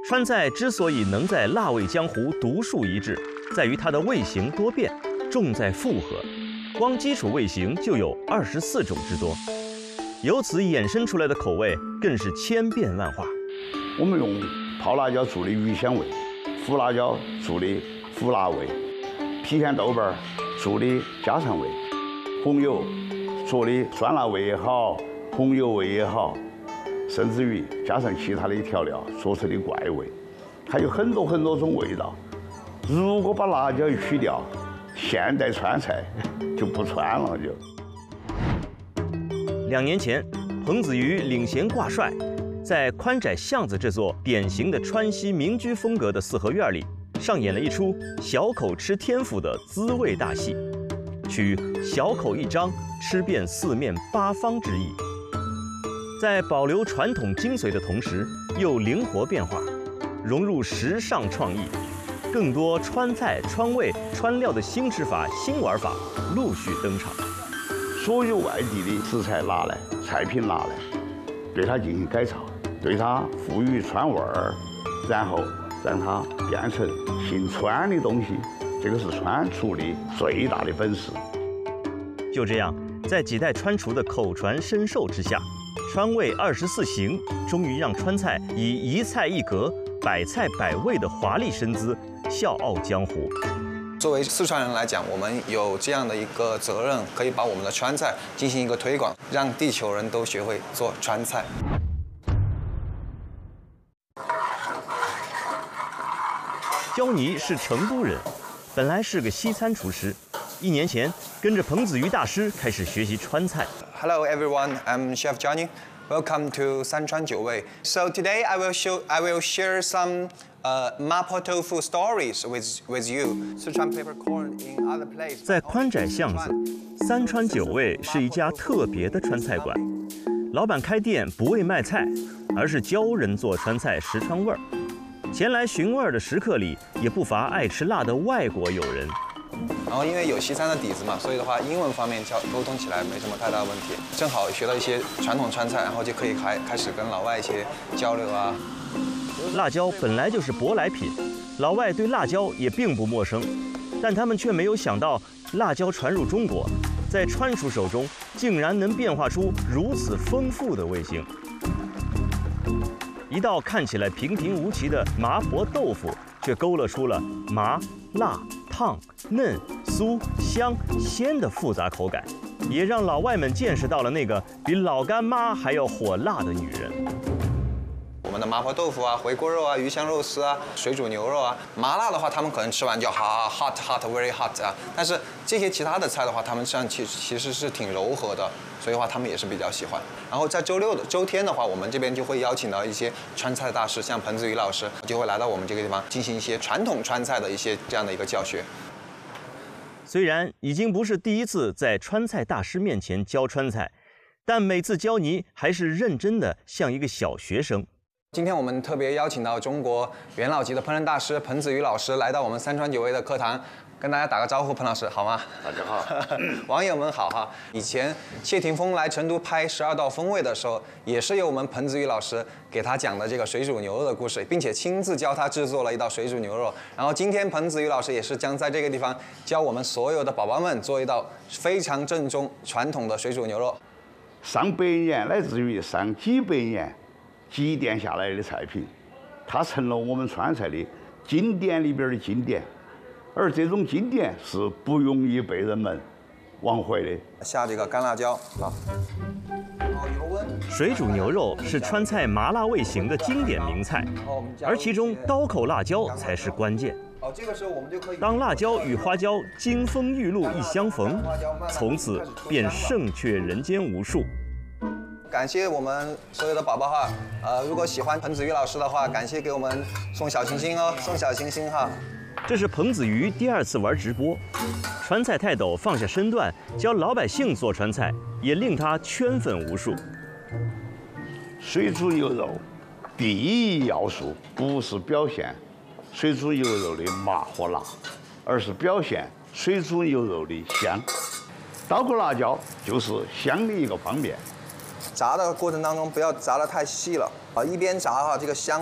川菜之所以能在辣味江湖独树一帜，在于它的味型多变，重在复合，光基础味型就有24种之多，由此衍生出来的口味更是千变万化。 我们用泡辣椒做的鱼香味，胡辣椒做的胡辣味，郫县豆瓣做的家常味，红油做的酸辣味也好，红油味也好，甚至于加上其他的调料做出的怪味，还有很多种味道。如果把辣椒一去掉，现代川菜就不川了就。 2年前，彭子瑜领衔挂帅，在宽窄巷子这座典型的川西民居风格的四合院里，上演了一出小口吃天府的滋味大戏，取小口一张，吃遍四面八方之意。在保留传统精髓的同时，又灵活变化，融入时尚创意，更多川菜、川味、川料的新吃法、新玩法陆续登场。 所有外地的食材拿来，菜品拿来，对它进行改造，对它赋予川味儿，然后让它变成姓川的东西，这个是川厨的最大的本事。 就这样，在几代川厨的口传身授之下，川味24行终于让川菜以一菜一格、百菜百味的华丽身姿笑傲江湖。 作为四川人来讲，我们有这样的一个责任，可以把我们的川菜进行一个推广，让地球人都学会做川菜。 焦妮是成都人，本来是个西餐厨师，1年前跟着彭子瑜大师开始学习川菜。 Hello everyone, I'm Chef Johnny. Welcome to 三川九味. So today I will share some mapo tofu stories with you. Sichuan peppercorn in other places. 在宽窄巷子，三川九味是一家特别的川菜馆。老板开店不为卖菜，而是教人做川菜实川味儿。前来寻味儿的食客里，也不乏爱吃辣的外国友人。 然后因为有西餐的底子嘛，所以的话，英文方面沟通起来没什么太大问题。正好学到一些传统川菜，然后就可以开始跟老外一些交流啊。 辣椒本来就是舶来品，老外对辣椒也并不陌生，但他们却没有想到，辣椒传入中国，在川厨手中竟然能变化出如此丰富的味型。一道看起来平平无奇的麻婆豆腐，却勾勒出了麻、辣、烫、嫩、酥、香、鲜的复杂口感，也让老外们见识到了那个比老干妈还要火辣的女人。 我们的麻婆豆腐啊、回锅肉啊、鱼香肉丝啊、水煮牛肉啊，麻辣的话，他们可能吃完就hot very hot 啊。但是这些其他的菜的话，他们实其实是挺柔和的，所以的话他们也是比较喜欢。然后在周天的话，我们这边就会邀请到一些川菜大师，像彭子瑜老师就会来到我们这个地方进行一些传统川菜的一些这样的一个教学。 虽然已经不是第一次在川菜大师面前教川菜，但每次教你还是认真的像一个小学生。 今天我们特别邀请到中国元老级的烹饪大师彭子瑜老师来到我们三川九味的课堂，跟大家打个招呼，彭老师好吗？ 大家好， 网友们好哈！以前谢霆锋来成都拍12道风味的时候，也是由我们彭子瑜老师给他讲的这个水煮牛肉的故事，并且亲自教他制作了一道水煮牛肉。然后今天彭子瑜老师也是将在这个地方教我们所有的宝宝们做一道非常正宗传统的水煮牛肉。 上百年乃至于上几百年积淀下来的菜品，它成了我们川菜的经典里边的经典，而这种经典是不容易被人们忘怀的。 下这个干辣椒，好。 水煮牛肉是川菜麻辣味型的经典名菜，而其中刀口辣椒才是关键。 这个时候我们就可以。 当辣椒与花椒金风玉露一相逢，从此便胜却人间无数。 感谢我们所有的宝宝哈，如果喜欢彭子瑜老师的话，感谢给我们送小心心哦，送小心心哈。 这是彭子瑜第2次玩直播，川菜泰斗放下身段教老百姓做川菜，也令他圈粉无数。 水煮牛肉第一要素不是表现水煮牛肉的麻和辣，而是表现水煮牛肉的香。刀口辣椒就是香的一个方面。 炸的过程当中不要炸得太细了啊，一边炸哈，这个香